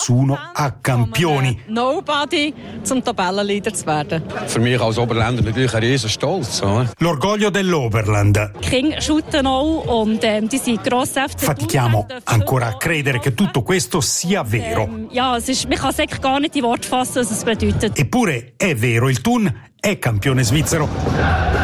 nessuno a campioni. Nobody zum Tabellenleader zu werden. Für mich als Oberländer natürlich ein riesen Stolz. L'orgoglio dell'Oberland. Kinder shooten auch und die sind grosse FC. Fatichiamo ancora a credere che tutto questo sia vero. Ja, man kann es gar nicht in Worte fassen, was es bedeutet. Eppure è vero, il Thun è campione svizzero.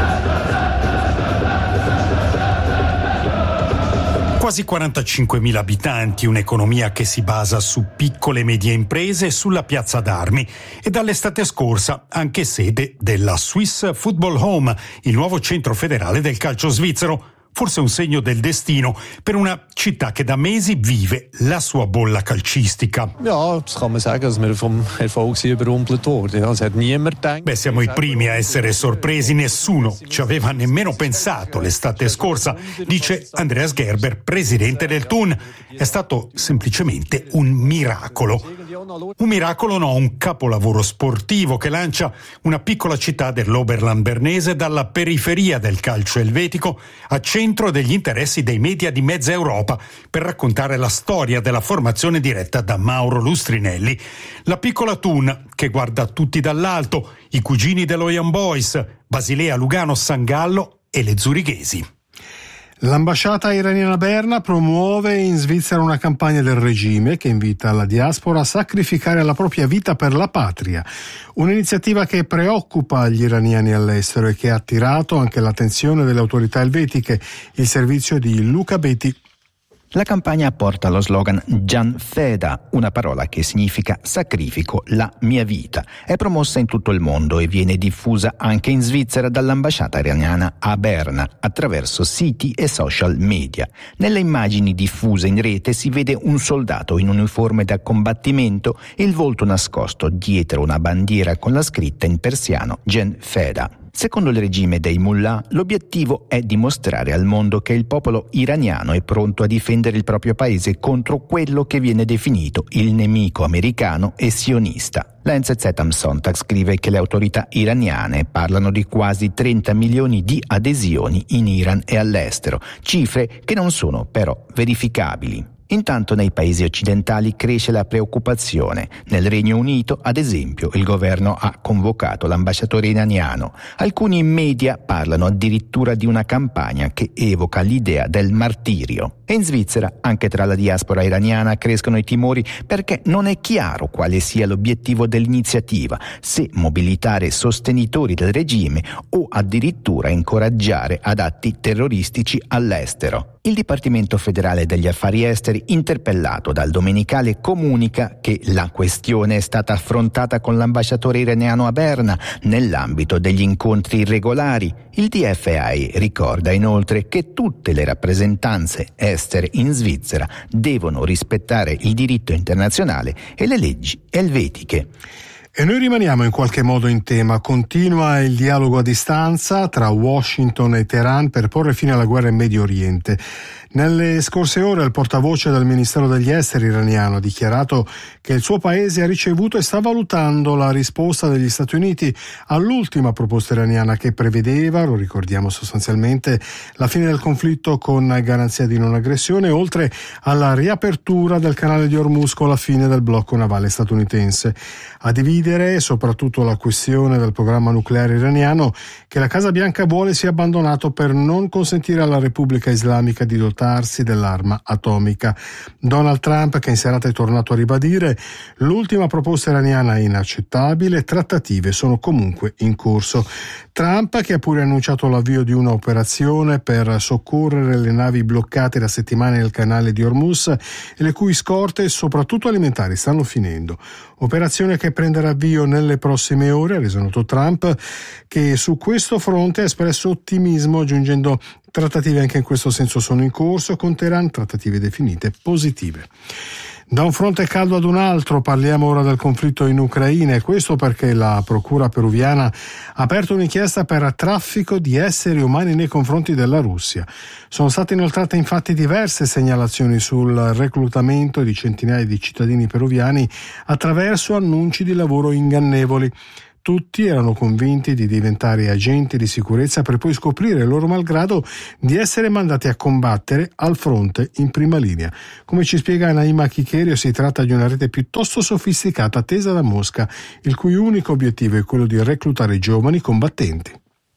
Quasi 45.000 abitanti, un'economia che si basa su piccole e medie imprese e sulla piazza d'armi. E dall'estate scorsa anche sede della Swiss Football Home, il nuovo centro federale del calcio svizzero. Forse un segno del destino per una città che da mesi vive la sua bolla calcistica. Ja, das kann man sagen, dass wir vom Erfolg überrumpelt wurden. Das hat niemand gedacht. Beh, siamo i primi a essere sorpresi, nessuno ci aveva nemmeno pensato l'estate scorsa, dice Andreas Gerber, presidente del Thun. È stato semplicemente un miracolo. Un miracolo no, un capolavoro sportivo che lancia una piccola città dell'Oberland bernese dalla periferia del calcio elvetico a centro degli interessi dei media di mezza Europa per raccontare la storia della formazione diretta da Mauro Lustrinelli. La piccola Thun che guarda tutti dall'alto, i cugini dello Young Boys, Basilea, Lugano, San Gallo e le zurighesi. L'ambasciata iraniana a Berna promuove in Svizzera una campagna del regime che invita la diaspora a sacrificare la propria vita per la patria. Un'iniziativa che preoccupa gli iraniani all'estero e che ha attirato anche l'attenzione delle autorità elvetiche. Il servizio di Luca Betti. La campagna porta lo slogan Jan Feda, una parola che significa sacrifico la mia vita. È promossa in tutto il mondo e viene diffusa anche in Svizzera dall'ambasciata iraniana a Berna attraverso siti e social media. Nelle immagini diffuse in rete si vede un soldato in uniforme da combattimento e il volto nascosto dietro una bandiera con la scritta in persiano Jan Feda. Secondo il regime dei mullah, l'obiettivo è dimostrare al mondo che il popolo iraniano è pronto a difendere il proprio paese contro quello che viene definito il nemico americano e sionista. La NZZ am Sonntag scrive che le autorità iraniane parlano di quasi 30 milioni di adesioni in Iran e all'estero, cifre che non sono però verificabili. Intanto nei paesi occidentali cresce la preoccupazione. Nel Regno Unito, ad esempio, il governo ha convocato l'ambasciatore iraniano. Alcuni media parlano addirittura di una campagna che evoca l'idea del martirio. E in Svizzera, anche tra la diaspora iraniana, crescono i timori perché non è chiaro quale sia l'obiettivo dell'iniziativa, se mobilitare sostenitori del regime o addirittura incoraggiare ad atti terroristici all'estero. Il Dipartimento federale degli affari esteri, interpellato dal Domenicale, comunica che la questione è stata affrontata con l'ambasciatore iraniano a Berna nell'ambito degli incontri irregolari. Il DFI ricorda inoltre che tutte le rappresentanze estere in Svizzera devono rispettare il diritto internazionale e le leggi elvetiche. E noi rimaniamo in qualche modo in tema. Continua il dialogo a distanza tra Washington e Teheran per porre fine alla guerra in Medio Oriente. Nelle scorse ore il portavoce del Ministero degli Esteri iraniano ha dichiarato che il suo paese ha ricevuto e sta valutando la risposta degli Stati Uniti all'ultima proposta iraniana che prevedeva, lo ricordiamo sostanzialmente, la fine del conflitto con garanzia di non aggressione, oltre alla riapertura del canale di Hormuz con la fine del blocco navale statunitense. A dividere soprattutto la questione del programma nucleare iraniano che la Casa Bianca vuole sia abbandonato per non consentire alla Repubblica Islamica di dotarsi dell'arma atomica. Donald Trump, che in serata è tornato a ribadire l'ultima proposta iraniana è inaccettabile, trattative sono comunque in corso. Trump, che ha pure annunciato l'avvio di un'operazione per soccorrere le navi bloccate da settimane nel canale di Hormuz e le cui scorte, soprattutto alimentari, stanno finendo. Operazione che prenderà avvio nelle prossime ore, ha reso noto Trump, che su questo fronte ha espresso ottimismo, aggiungendo trattative anche in questo senso sono in corso, con Teheran trattative definite positive. Da un fronte caldo ad un altro parliamo ora del conflitto in Ucraina, e questo perché la procura peruviana ha aperto un'inchiesta per traffico di esseri umani nei confronti della Russia. Sono state inoltrate infatti diverse segnalazioni sul reclutamento di centinaia di cittadini peruviani attraverso annunci di lavoro ingannevoli. Tutti erano convinti di diventare agenti di sicurezza per poi scoprire, loro malgrado, di essere mandati a combattere al fronte in prima linea. Come ci spiega Naima Chicherio, si tratta di una rete piuttosto sofisticata tesa da Mosca, il cui unico obiettivo è quello di reclutare giovani combattenti.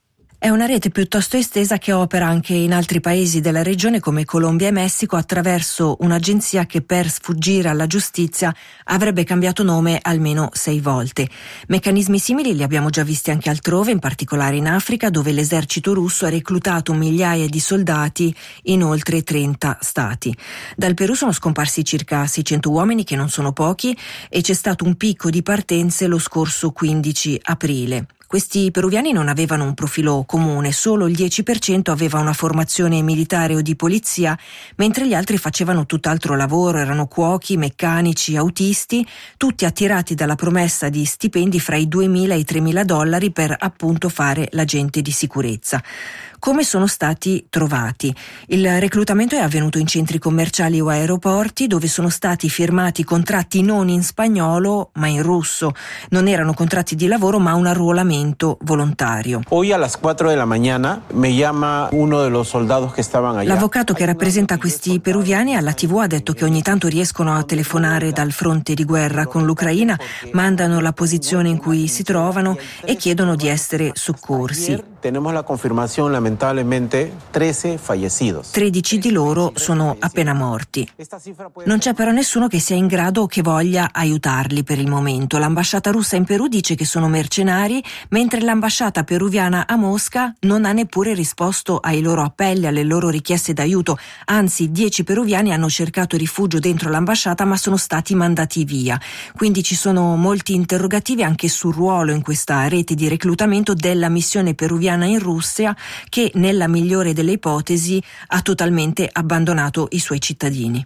È una rete piuttosto estesa che opera anche in altri paesi della regione come Colombia e Messico attraverso un'agenzia che per sfuggire alla giustizia avrebbe cambiato nome almeno 6 volte. Meccanismi simili li abbiamo già visti anche altrove, in particolare in Africa, dove l'esercito russo ha reclutato migliaia di soldati in oltre 30 stati. Dal Perù sono scomparsi circa 600 uomini, che non sono pochi, e c'è stato un picco di partenze lo scorso 15 aprile. Questi peruviani non avevano un profilo comune, solo il 10% aveva una formazione militare o di polizia, mentre gli altri facevano tutt'altro lavoro, erano cuochi, meccanici, autisti, tutti attirati dalla promessa di stipendi fra i $2.000 e i $3.000 per appunto fare l'agente di sicurezza. Come sono stati trovati? Il reclutamento è avvenuto in centri commerciali o aeroporti, dove sono stati firmati contratti non in spagnolo ma in russo. Non erano contratti di lavoro ma un arruolamento volontario. Hoy a las 4 de la mañana me llama uno de los soldados que estaban allá. L'avvocato che rappresenta questi peruviani alla TV ha detto che ogni tanto riescono a telefonare dal fronte di guerra con l'Ucraina, mandano la posizione in cui si trovano e chiedono di essere soccorsi. Tenemos la confirmación, lamentablemente, 13 fallecidos. 13 di loro sono appena morti. Non c'è però nessuno che sia in grado o che voglia aiutarli per il momento. L'ambasciata russa in Perù dice che sono mercenari, mentre l'ambasciata peruviana a Mosca non ha neppure risposto ai loro appelli, alle loro richieste d'aiuto. Anzi, 10 peruviani hanno cercato rifugio dentro l'ambasciata ma sono stati mandati via. Quindi ci sono molti interrogativi anche sul ruolo in questa rete di reclutamento della missione peruviana in Russia, che nella migliore delle ipotesi ha totalmente abbandonato i suoi cittadini.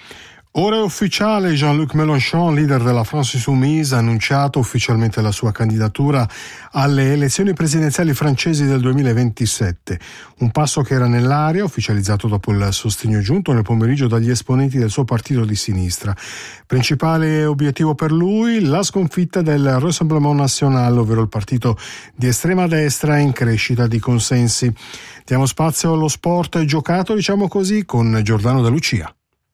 Ora è ufficiale, Jean-Luc Mélenchon, leader della France Insoumise, ha annunciato ufficialmente la sua candidatura alle elezioni presidenziali francesi del 2027. Un passo che era nell'aria, ufficializzato dopo il sostegno giunto nel pomeriggio dagli esponenti del suo partito di sinistra. Principale obiettivo per lui, la sconfitta del Rassemblement National, ovvero il partito di estrema destra in crescita di consensi. Diamo spazio allo sport giocato, diciamo così, con Giordano Da Lucia.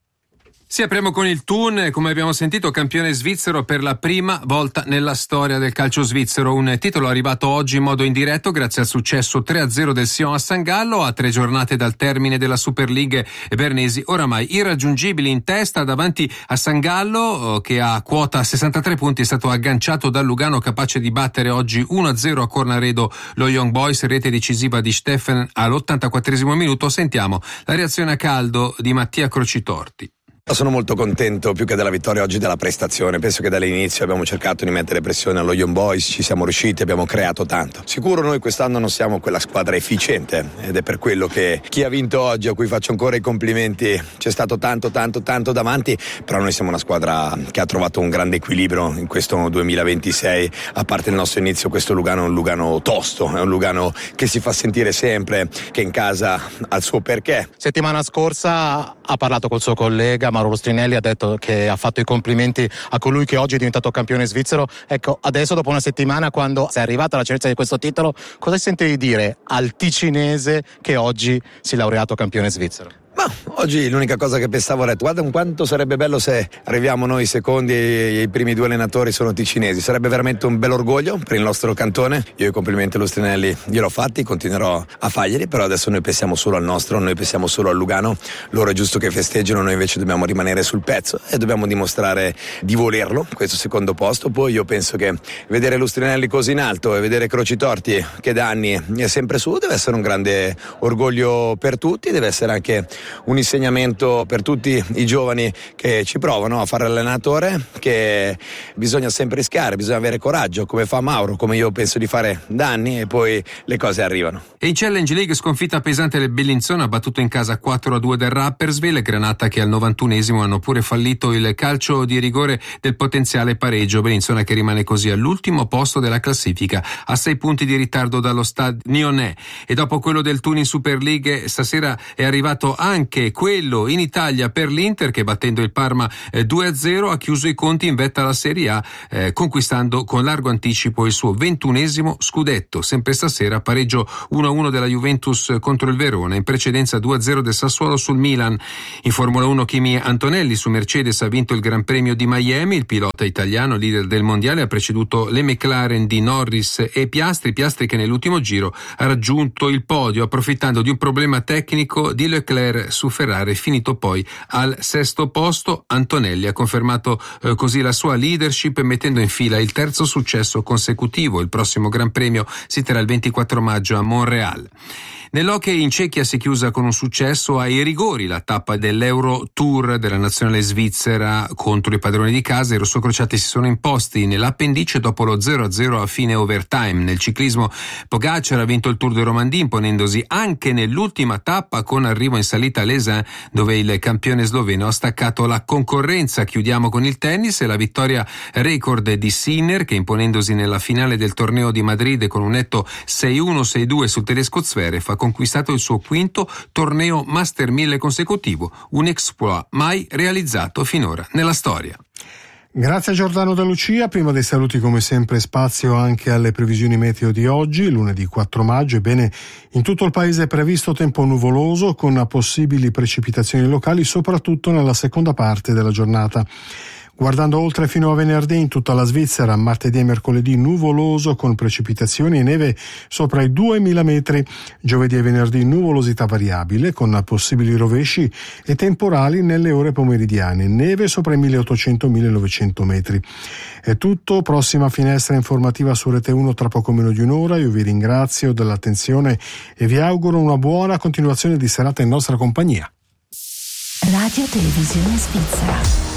Sì, apriamo con il Thun, come abbiamo sentito, campione svizzero per la prima volta nella storia del calcio svizzero. Un titolo arrivato oggi in modo indiretto grazie al successo 3-0 del Sion a San Gallo, a 3 giornate dal termine della Super League. Bernesi oramai irraggiungibili in testa davanti a San Gallo, che a quota 63 punti è stato agganciato dal Lugano, capace di battere oggi 1-0 a Cornaredo lo Young Boys, rete decisiva di Steffen all'84esimo minuto. Sentiamo la reazione a caldo di Mattia Crocitorti. Sono molto contento più che della vittoria oggi della prestazione. Penso che dall'inizio abbiamo cercato di mettere pressione allo Young Boys, ci siamo riusciti, abbiamo creato tanto. Sicuro noi quest'anno non siamo quella squadra efficiente ed è per quello che chi ha vinto oggi, a cui faccio ancora i complimenti, c'è stato tanto davanti, però noi siamo una squadra che ha trovato un grande equilibrio in questo 2026. A parte il nostro inizio, questo Lugano è un Lugano tosto, è un Lugano che si fa sentire sempre, che in casa ha il suo perché. Settimana scorsa ha parlato col suo collega Mauro Lustrinelli, ha detto che ha fatto i complimenti a colui che oggi è diventato campione svizzero. Ecco, adesso dopo una settimana, quando sei arrivata alla certezza di questo titolo, cosa senti di dire al ticinese che oggi si è laureato campione svizzero? Ma oggi l'unica cosa che pensavo è: guarda quanto sarebbe bello se arriviamo noi secondi e i primi 2 allenatori sono ticinesi. Sarebbe veramente un bel orgoglio per il nostro cantone. Io i complimenti a Lustrinelli gliel'ho fatti, continuerò a farglieli, però adesso noi pensiamo solo al nostro, noi pensiamo solo al Lugano. Loro è giusto che festeggiano, noi invece dobbiamo rimanere sul pezzo e dobbiamo dimostrare di volerlo, questo secondo posto. Poi io penso che vedere Lustrinelli così in alto e vedere Crocitorti che da anni è sempre su deve essere un grande orgoglio per tutti, deve essere anche un insegnamento per tutti i giovani che ci provano a fare allenatore, che bisogna sempre rischiare, bisogna avere coraggio, come fa Mauro, come io penso di fare da anni, e poi le cose arrivano. E in Challenge League sconfitta pesante del Bellinzona, battuto in casa 4-2 del Rapperswil. Granata che al 91esimo hanno pure fallito il calcio di rigore del potenziale pareggio. Bellinzona che rimane così all'ultimo posto della classifica, a 6 punti di ritardo dallo Stade Lyonnais. E dopo quello del Thun in Super League, stasera è arrivato anche anche quello in Italia per l'Inter, che battendo il Parma 2-0 ha chiuso i conti in vetta alla Serie A, conquistando con largo anticipo il suo 21esimo scudetto. Sempre stasera pareggio 1-1 della Juventus contro il Verona, in precedenza 2-0 del Sassuolo sul Milan. In Formula 1 Kimi Antonelli su Mercedes ha vinto il Gran Premio di Miami. Il pilota italiano, leader del mondiale, ha preceduto le McLaren di Norris e Piastri che nell'ultimo giro ha raggiunto il podio approfittando di un problema tecnico di Leclerc su Ferrari, finito poi al 6° posto. Antonelli ha confermato così la sua leadership, mettendo in fila il 3° successo consecutivo. Il prossimo Gran Premio si terrà il 24 maggio a Montréal. Nell'hockey in Cechia si è chiusa con un successo ai rigori la tappa dell'Euro Tour della nazionale svizzera contro i padroni di casa. I rossocrociati si sono imposti nell'appendice dopo lo 0-0 a fine overtime. Nel ciclismo Pogacar ha vinto il Tour de Romandie, imponendosi anche nell'ultima tappa con arrivo in salita a Lesin, dove il campione sloveno ha staccato la concorrenza. Chiudiamo con il tennis e la vittoria record di Sinner, che imponendosi nella finale del torneo di Madrid con un netto 6-1-6-2 sul tedesco Zverev ha conquistato il suo 5° torneo Master 1000 consecutivo, un exploit mai realizzato finora nella storia. Grazie a Giordano Da Lucia. Prima dei saluti, come sempre, spazio anche alle previsioni meteo di oggi, lunedì 4 maggio. Ebbene, in tutto il paese è previsto tempo nuvoloso con possibili precipitazioni locali, soprattutto nella seconda parte della giornata. Guardando oltre fino a venerdì, in tutta la Svizzera, martedì e mercoledì nuvoloso con precipitazioni e neve sopra i 2000 metri. Giovedì e venerdì nuvolosità variabile con possibili rovesci e temporali nelle ore pomeridiane. Neve sopra i 1800-1900 metri. È tutto. Prossima finestra informativa su Rete 1 tra poco meno di un'ora. Io vi ringrazio dell'attenzione e vi auguro una buona continuazione di serata in nostra compagnia. Radio Televisione Svizzera.